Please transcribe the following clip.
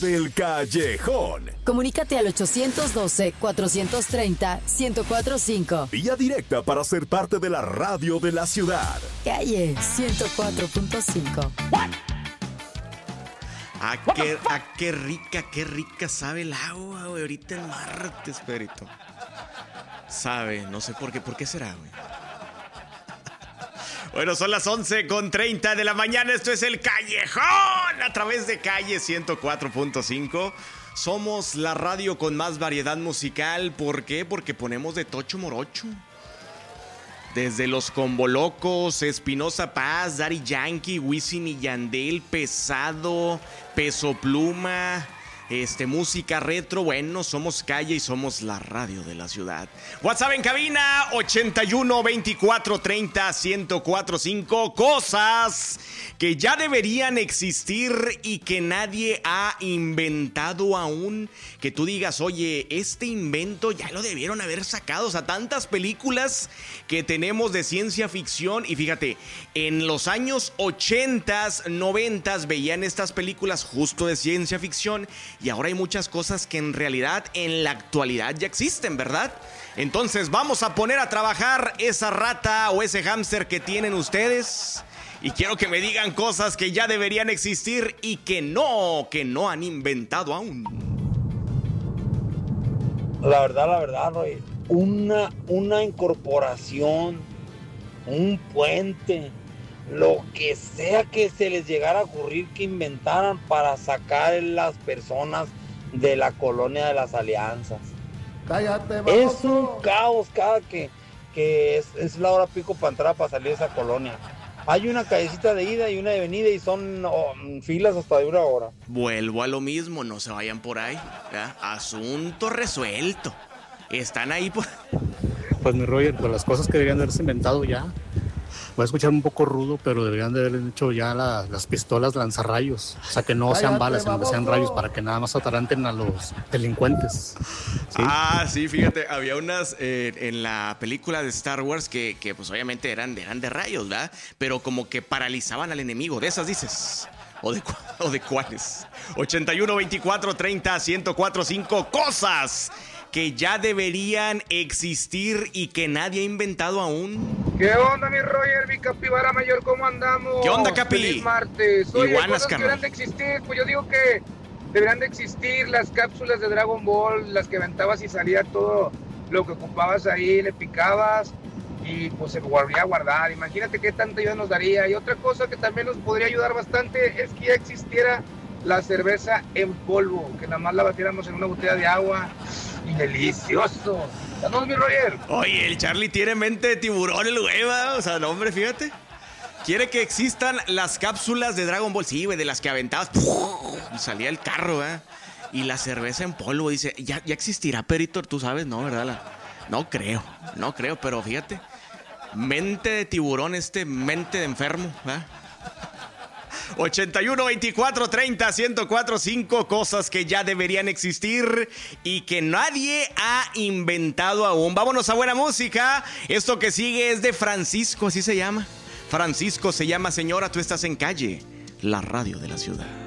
El Callejón. Comunícate al 812-430-1045. Vía directa para ser parte de la radio de la ciudad. Calle 104.5. Qué rica sabe el agua, güey. Ahorita el martes, Pedrito. Sabe, no sé por qué será, güey. Bueno, son las 11:30 de la mañana. Esto es El Callejón a través de Calle 104.5. Somos la radio con más variedad musical. ¿Por qué? Porque ponemos de tocho morocho. Desde Los Combolocos, Espinosa Paz, Daddy Yankee, Wisin y Yandel, Pesado, Peso Pluma, música retro. Bueno, somos Calle y somos la radio de la ciudad. WhatsApp en cabina 81 24 30 1045. Cosas que ya deberían existir y que nadie ha inventado aún. Que tú digas, oye, este invento ya lo debieron haber sacado. O sea, tantas películas que tenemos de ciencia ficción. Y fíjate, en los años 80s, 90s veían estas películas justo de ciencia ficción. Y ahora hay muchas cosas que en realidad en la actualidad ya existen, ¿verdad? Entonces vamos a poner a trabajar esa rata o ese hámster que tienen ustedes. Y quiero que me digan cosas que ya deberían existir y que no han inventado aún. La verdad, Roy, una incorporación, un puente, lo que sea que se les llegara a ocurrir que inventaran para sacar a las personas de la colonia de las Alianzas. Cállate, es un caos cada que es la hora pico para entrar, para salir de esa colonia. Hay una callecita de ida y una de venida y son filas hasta de una hora. Vuelvo a lo mismo, no se vayan por ahí, ¿ya? Asunto resuelto. Están ahí por... Pues mi Roger, pues las cosas que deberían de haberse inventado ya. Voy a escuchar un poco rudo, pero deberían de haber hecho ya las pistolas lanzarrayos. O sea, que no sean balas, sino que sean rayos para que nada más ataranten a los delincuentes. ¿Sí? Sí, fíjate, había unas en la película de Star Wars que pues obviamente eran de rayos, ¿verdad? Pero como que paralizaban al enemigo. ¿De esas dices? ¿O de cuáles? 81 24 30 1045. Cosas que ya deberían existir y que nadie ha inventado aún. ¿Qué onda, mi Roger, mi capibara mayor? ¿Cómo andamos? ¿Qué onda, Capi? Feliz martes. Oye, Iguanas, cosas que deberían de existir. Pues yo digo que deberían de existir las cápsulas de Dragon Ball, las que aventabas y salía todo lo que ocupabas ahí, le picabas y pues se volvía a guardar. Imagínate qué tanta ayuda nos daría. Y otra cosa que también nos podría ayudar bastante es que ya existiera la cerveza en polvo, que nada más la batiéramos en una botella de agua. Y delicioso. ¿Saludos, mi Roger? Oye, el Charlie tiene mente de tiburón, el güey, ¿va? O sea, no, hombre, fíjate. Quiere que existan las cápsulas de Dragon Ball. Sí, güey, de las que aventabas. Y salía el carro, ¿verdad? Y la cerveza en polvo. Dice, ¿ya existirá, Perito? Tú sabes, ¿no? ¿Verdad? No creo, pero fíjate. Mente de tiburón, mente de enfermo, ¿verdad? 81 24 30 1045. Cosas que ya deberían existir y que nadie ha inventado aún. Vámonos a buena música. Esto que sigue es de Francisco, así se llama. Francisco se llama. Señora, tú estás en Calle, la radio de la ciudad.